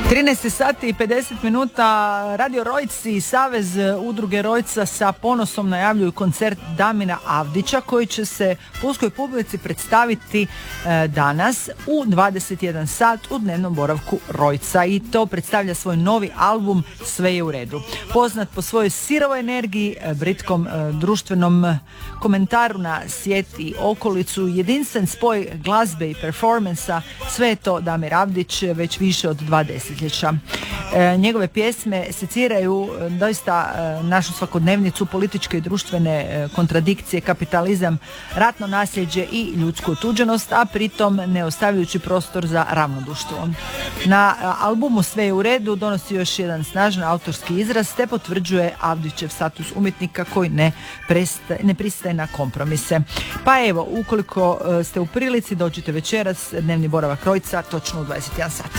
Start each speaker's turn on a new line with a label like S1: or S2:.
S1: 13 sati i 50 minuta, Radio Rojci i Savez udruge Rojca sa ponosom najavljuju koncert Damira Avdića koji će se pulskoj publici predstaviti danas u 21 sat u dnevnom boravku Rojca i to predstavlja svoj novi album Sve je u redu. Poznat po svojoj sirovoj energiji, britkom društvenom komentaru na svijet i okolicu, jedinstven spoj glazbe i performansa, sve je to Damir Avdić već više od 2 desetljeća. Njegove pjesme seciraju doista našu svakodnevnicu, političke i društvene kontradikcije, kapitalizam, ratno nasljeđe i ljudsku otuđenost, a pritom ne ostavljajući prostor za ravnoduštvo. Na albumu Sve je u redu donosi još jedan snažan autorski izraz te potvrđuje Avdićev status umjetnika koji ne pristaje na kompromise. Pa evo, ukoliko ste u prilici, dođite večeras, dnevni boravak Rojca, točno u 21 sat.